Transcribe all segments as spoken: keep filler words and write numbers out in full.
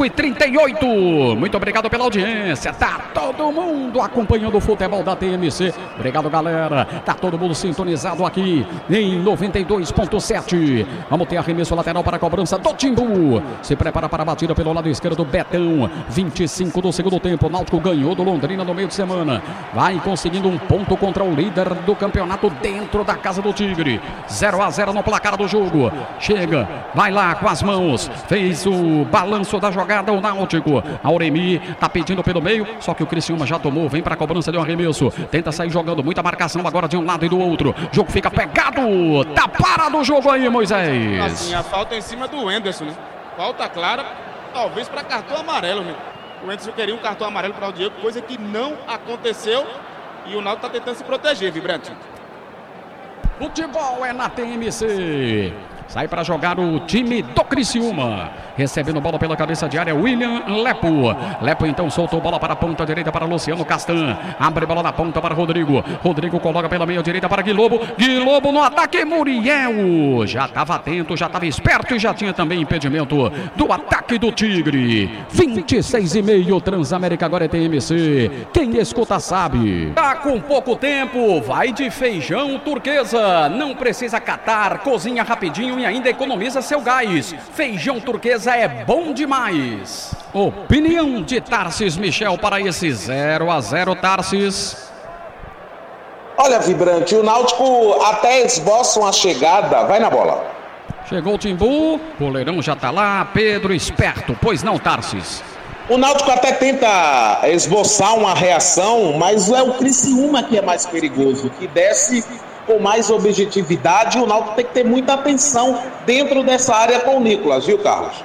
cinco e trinta e oito. Muito obrigado pela audiência. Tá todo mundo acompanhando o futebol da T M C. Obrigado, galera. Tá todo mundo sintonizado aqui em noventa e dois ponto sete. Vamos ter arremesso lateral para a cobrança do Timbu. Se prepara para a batida pelo lado esquerdo do Betão. vinte e cinco do segundo tempo. O Náutico ganhou do Londrina no meio de semana. Vai conseguindo um ponto contra o líder do campeonato dentro da casa do Tigre. zero a zero no placar do jogo. Chega, vai lá com as mãos. Fez o balanço da jogada o Náutico. Auremi tá pedindo pelo meio, só que o Criciúma já tomou. Vem para a cobrança de um arremesso. Tenta sair jogando, muita marcação agora de um lado e do outro. O jogo fica pegado. Tá parado o jogo aí, Moisés. Assim, a falta em cima do Wenderson, né? Falta clara, talvez para cartão amarelo, né? O Wenderson queria um cartão amarelo para o Diego, coisa que não aconteceu. E o Náutico tá tentando se proteger, Vibrante. Futebol é na T M C. Sai para jogar o time do Criciúma. Recebendo bola pela cabeça de área, William Lepo. Lepo então soltou bola para a ponta direita para Luciano Castan. Abre bola na ponta para Rodrigo. Rodrigo coloca pela meia direita para Guilobo. Guilobo no ataque, Muriel. Já estava atento, já estava esperto e já tinha também impedimento do ataque do Tigre. vinte e seis e meio, Transamérica agora é T M C. Quem escuta sabe. Tá com pouco tempo, vai de feijão turquesa. Não precisa catar, cozinha rapidinho e ainda economiza seu gás. Feijão turquesa é bom demais. Opinião de Tarcis Michel para esse zero a zero, Tarcis. Olha, Vibrante, o Náutico até esboça uma chegada. Vai na bola. Chegou o Timbu, goleirão já tá lá. Pedro esperto, pois não, Tarcis? O Náutico até tenta esboçar uma reação, mas é o Criciúma que é mais perigoso, que desce com mais objetividade. O Náutico tem que ter muita atenção dentro dessa área com o Nicolas, viu, Carlos?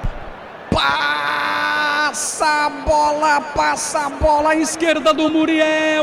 Passa a bola, passa a bola à esquerda do Muriel.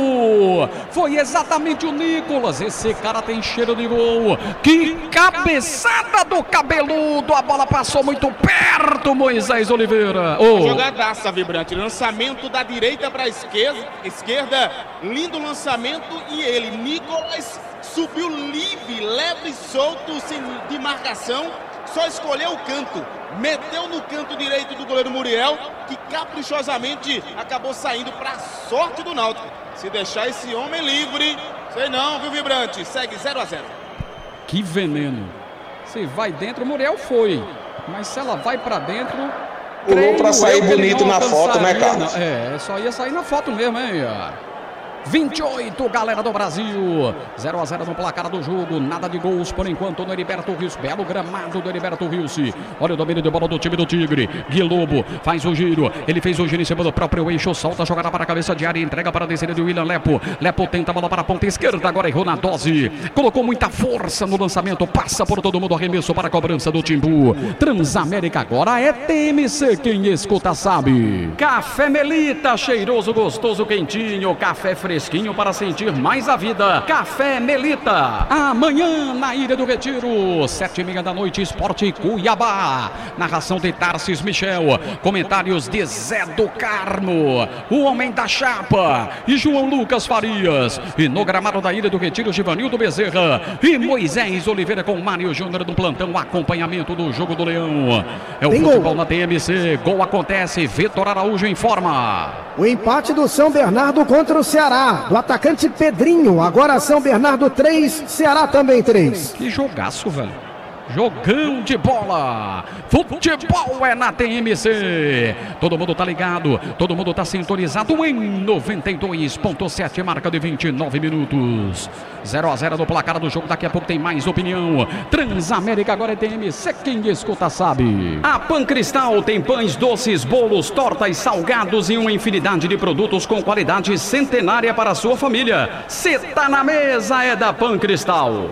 Foi exatamente o Nicolas. Esse cara tem cheiro de gol. Que cabeçada do cabeludo. A bola passou muito perto, Moisés Oliveira. Oh. Jogadaça, Vibrante. Lançamento da direita para a esquerda. Esquerda, lindo lançamento. E ele, Nicolas, subiu livre, leve e solto, sem, de marcação. Só escolheu o canto, meteu no canto direito do goleiro Muriel, que caprichosamente acabou saindo para a sorte do Náutico. Se deixar esse homem livre, sei não, viu, Vibrante? Segue zero a zero. Que veneno. Se vai dentro, o Muriel foi. Mas se ela vai para dentro... Pulou para sair bonito na foto, né, Carlos? É, só ia sair na foto mesmo, hein? vinte e oito, galera do Brasil. zero a zero no placar do jogo. Nada de gols por enquanto no Heriberto Rios. Belo gramado do Heriberto Rios. Olha o domínio de bola do time do Tigre. Guilobo faz o giro. Ele fez o giro em cima do próprio eixo. Solta a jogada para a cabeça de área. Entrega para a descida de William Lepo. Lepo tenta a bola para a ponta esquerda. Agora errou na dose. Colocou muita força no lançamento. Passa por todo mundo. Arremesso para a cobrança do Timbu. Transamérica agora é T M C. Quem escuta sabe. Café Melita. Cheiroso, gostoso, quentinho. Café fresco. Fresquinho para sentir mais a vida. Café Melita. Amanhã na Ilha do Retiro, sete e meia da noite, Esporte Cuiabá. Narração de Tarcis Michel. Comentários de Zé do Carmo, o homem da chapa, e João Lucas Farias. E no gramado da Ilha do Retiro, Givanildo Bezerra e Moisés Oliveira com Mário Júnior do plantão. Acompanhamento do jogo do Leão. É o Tem futebol gol na T M C. Gol acontece. Vitor Araújo informa. O empate do São Bernardo contra o Ceará. Do atacante Pedrinho, agora São Bernardo três, Ceará também três. Que jogaço, velho. Jogão de bola. Futebol é na T M C. Todo mundo tá ligado, todo mundo tá sintonizado em noventa e dois ponto sete, marca de vinte e nove minutos. zero a zero no placar do jogo. Daqui a pouco tem mais opinião. Transamérica agora é T M C. Quem escuta sabe. A Pancristal tem pães, doces, bolos, tortas, salgados e uma infinidade de produtos com qualidade centenária para a sua família. Se tá na mesa é da Pancristal.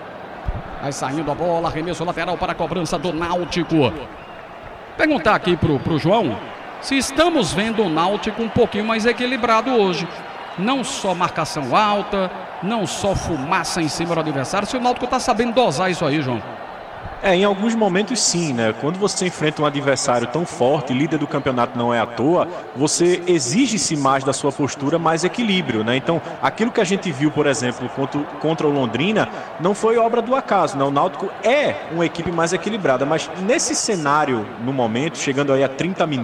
Vai saindo a bola, arremesso lateral para a cobrança do Náutico. Perguntar aqui pro, pro João se estamos vendo o Náutico um pouquinho mais equilibrado hoje. Não só marcação alta, não só fumaça em cima do adversário. Se o Náutico tá sabendo dosar isso aí, João. É, em alguns momentos sim, né? Quando você enfrenta um adversário tão forte, líder do campeonato não é à toa, você exige-se mais da sua postura, mais equilíbrio, né? Então, aquilo que a gente viu, por exemplo, contra, contra o Londrina, não foi obra do acaso, né? O Náutico é uma equipe mais equilibrada, mas nesse cenário, no momento, chegando aí a trinta minutos,